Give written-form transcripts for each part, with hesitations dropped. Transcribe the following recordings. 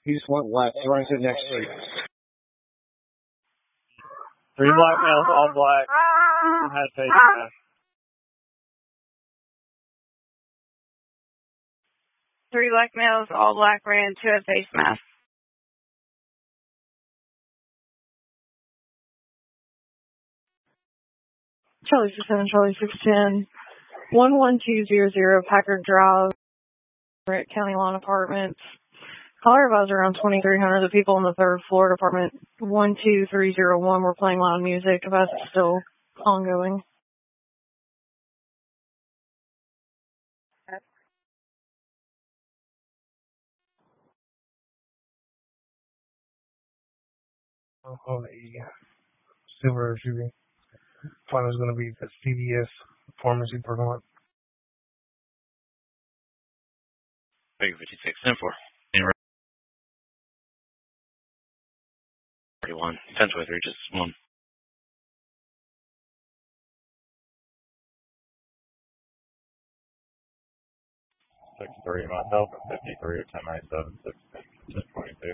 He just went left. He runs to the next street. 3 black males, all black. Had face mask. 3 black males, all black, ran 2 had face masks. Charlie 67, Charlie 610, 11200 Packard Drive, at County Lawn Apartments. Caller advised around 2300. The people on the 3rd floor, apartment 12301, were playing loud music. Advice is still ongoing. On the Silver shooting. Plan is going to be the CVS pharmacy parking lot. Big 56, 10-4. 41, 10-23, just 1. Three myself, 53 or 1097, 622.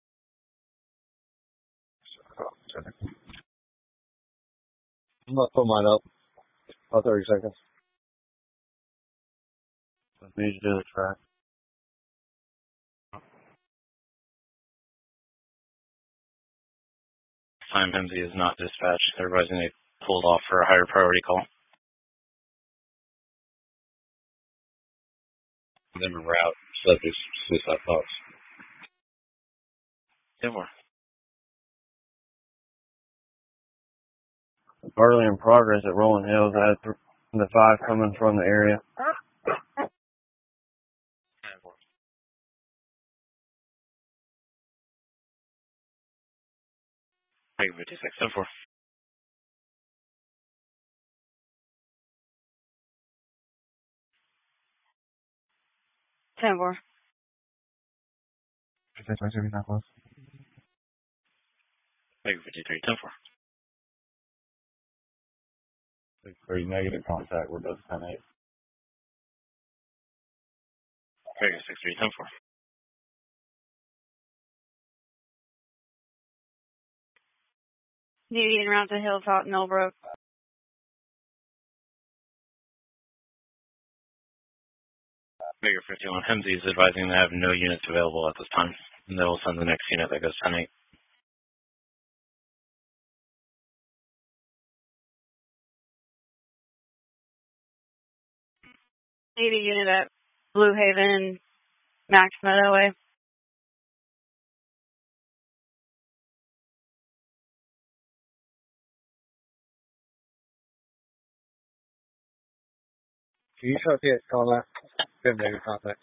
I'm going to put mine up. About 30 seconds. Need to do the track. Time MZ is not dispatched. Everybody's going to be pulled off for a higher priority call. Then route subjects suicide thoughts. 10-4. Early in progress at Rolling Hills. I had the 5 coming from the area. 10-4. Big 56, 10-4. Ten four. Big 53, 10-4. 63 negative contact, we're both 10-8. Big 63, 10-4. Duty en route to Hilltop, Millbrook. Bigger 51, Hemsey is advising they have no units available at this time, and they will send the next unit that goes 10-8. Need a unit at Blue Haven, Max Meadow Way. Can you start it? Call that. Good negative contact.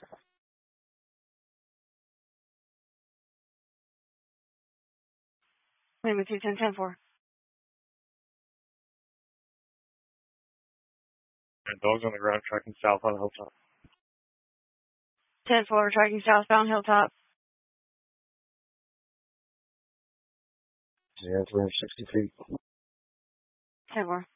Name 210 10-4. Dogs on the ground tracking south on Hilltop. 10-4, tracking southbound Hilltop. Yeah, 360 feet. 10-4.